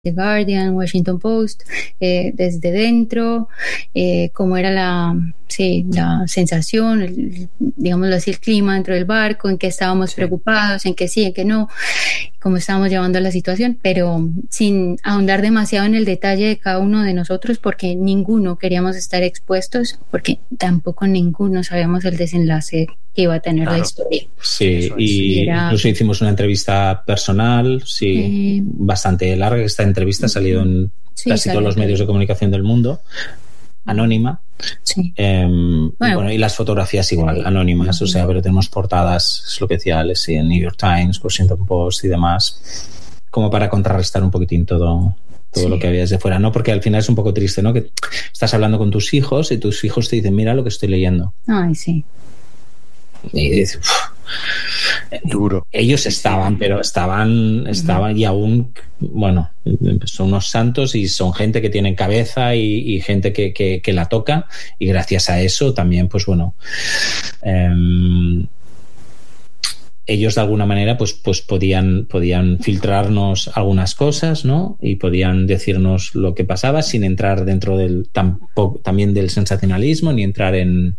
The Guardian, Washington Post, desde dentro, cómo era la sensación, digámoslo así, el clima dentro del barco, en qué estábamos preocupados, en qué sí, en qué no, cómo estábamos llevando la situación, pero sin ahondar demasiado en el detalle de cada uno de nosotros, porque ninguno queríamos estar expuestos, porque tampoco ninguno sabíamos el desenlace que iba a tener la historia. Sí, y incluso hicimos una entrevista personal, bastante larga. Esta entrevista ha salido en casi todos los medios de comunicación del mundo, anónima. Sí. Bueno, y las fotografías igual, anónimas, o sea, pero tenemos portadas, es lo que decía Alex, en New York Times, Washington Post y demás, como para contrarrestar un poquitín todo lo que había desde fuera, ¿no? Porque al final es un poco triste, ¿no? Que estás hablando con tus hijos y tus hijos te dicen, mira lo que estoy leyendo. Ay, sí. Y dices, duro. Ellos estaban y aún, bueno, son unos santos y son gente que tiene cabeza y gente que la toca, y gracias a eso también, pues bueno, ellos de alguna manera pues podían filtrarnos algunas cosas, ¿no? Y podían decirnos lo que pasaba sin entrar dentro también del sensacionalismo, ni entrar en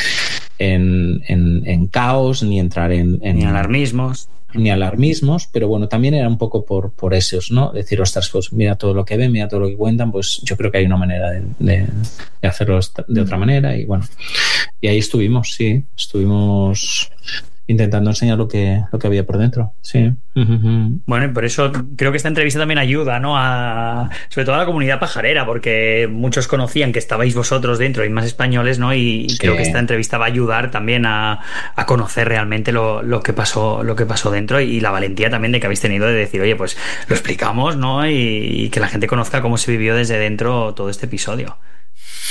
caos, ni entrar ni alarmismos, pero bueno, también era un poco por esos, ¿no? Decir, ostras, pues mira todo lo que ven, mira todo lo que cuentan, pues yo creo que hay una manera de hacerlo de otra manera, y bueno, y ahí estuvimos intentando enseñar lo que había por dentro. Sí. Bueno, y por eso creo que esta entrevista también ayuda, ¿no? Sobre todo a la comunidad pajarera, porque muchos conocían que estabais vosotros dentro y más españoles, ¿no? Y creo que esta entrevista va a ayudar también a conocer realmente lo que pasó dentro, y la valentía también de que habéis tenido de decir, oye, pues lo explicamos, ¿no? Y que la gente conozca cómo se vivió desde dentro todo este episodio.